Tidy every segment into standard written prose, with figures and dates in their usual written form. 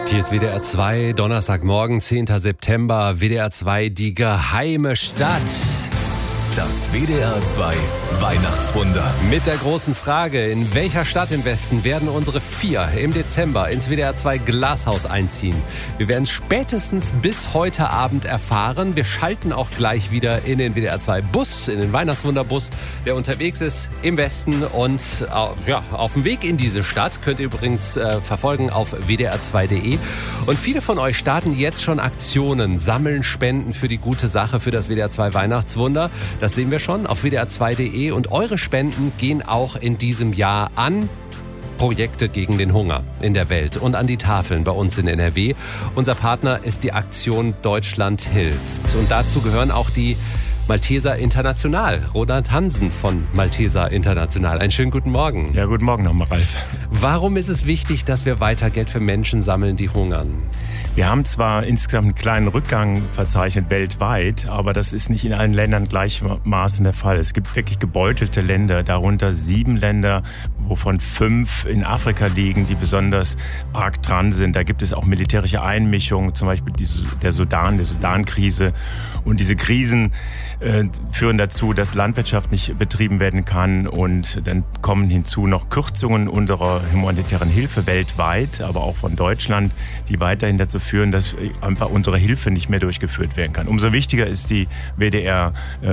Hier ist WDR 2, Donnerstagmorgen, 10. September, WDR 2, die geheime Stadt. Das WDR 2 Weihnachtswunder. Mit der großen Frage, in welcher Stadt im Westen werden unsere 4 im Dezember ins WDR 2 Glashaus einziehen? Wir werden es bis heute Abend erfahren. Wir schalten auch gleich wieder in den WDR 2 Bus, in den Weihnachtswunderbus, der unterwegs ist im Westen und auf dem Weg in diese Stadt. Könnt ihr übrigens verfolgen auf wdr2.de. Und viele von euch starten jetzt schon Aktionen, sammeln Spenden für die gute Sache, für das WDR 2 Weihnachtswunder. Das sehen wir schon auf wdr2.de und eure Spenden gehen auch in diesem Jahr an Projekte gegen den Hunger in der Welt und an die Tafeln bei uns in NRW. Unser Partner ist die Aktion Deutschland hilft und dazu gehören auch die Malteser International. Roland Hansen von Malteser International. Einen schönen guten Morgen. Ja, guten Morgen nochmal, Ralf. Warum ist es wichtig, dass wir weiter Geld für Menschen sammeln, die hungern? Wir haben zwar insgesamt einen kleinen Rückgang verzeichnet weltweit, aber das ist nicht in allen Ländern gleichermaßen der Fall. Es gibt wirklich gebeutelte Länder, darunter 7 Länder, wovon 5 in Afrika liegen, die besonders arg dran sind. Da gibt es auch militärische Einmischungen, zum Beispiel der Sudan-Krise. Und diese Krisen führen dazu, dass Landwirtschaft nicht betrieben werden kann. Und dann kommen hinzu noch Kürzungen unserer humanitären Hilfe weltweit, aber auch von Deutschland, die weiterhin dazu führen, dass einfach unsere Hilfe nicht mehr durchgeführt werden kann. Umso wichtiger ist die WDR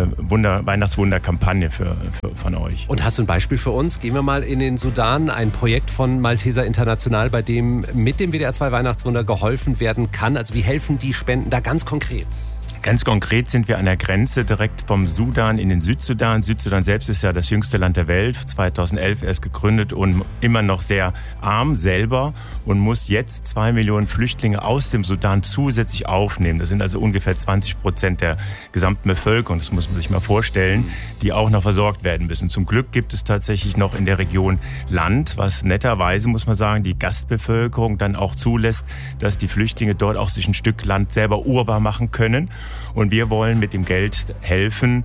Weihnachtswunder-Kampagne von euch. Und hast du ein Beispiel für uns? Gehen wir mal in den Sudan, ein Projekt von Malteser International, bei dem mit dem WDR 2 Weihnachtswunder geholfen werden kann. Also wie helfen die Spenden da ganz konkret? Ganz konkret sind wir an der Grenze direkt vom Sudan in den Südsudan. Südsudan selbst ist ja das jüngste Land der Welt, 2011 erst gegründet und immer noch sehr arm selber und muss jetzt 2 Millionen Flüchtlinge aus dem Sudan zusätzlich aufnehmen. Das sind also ungefähr 20% der gesamten Bevölkerung, das muss man sich mal vorstellen, die auch noch versorgt werden müssen. Zum Glück gibt es tatsächlich noch in der Region Land, was netterweise, muss man sagen, die Gastbevölkerung dann auch zulässt, dass die Flüchtlinge dort auch sich ein Stück Land selber urbar machen können. Und wir wollen mit dem Geld helfen,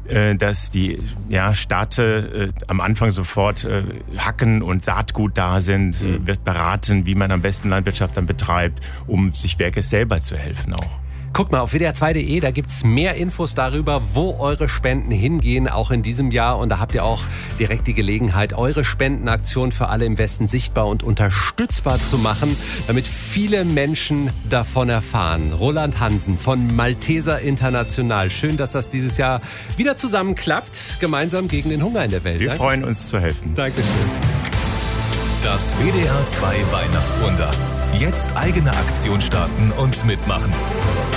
dass die Städte am Anfang sofort Hacken und Saatgut da sind, wird beraten, wie man am besten Landwirtschaft dann betreibt, um sich wirklich selber zu helfen auch. Guckt mal auf wdr2.de, da gibt's mehr Infos darüber, wo eure Spenden hingehen, auch in diesem Jahr. Und da habt ihr auch direkt die Gelegenheit, eure Spendenaktion für alle im Westen sichtbar und unterstützbar zu machen, damit viele Menschen davon erfahren. Roland Hansen von Malteser International. Schön, dass das dieses Jahr wieder zusammenklappt, gemeinsam gegen den Hunger in der Welt. Wir freuen uns zu helfen. Dankeschön. Das WDR 2 Weihnachtswunder. Jetzt eigene Aktion starten und mitmachen.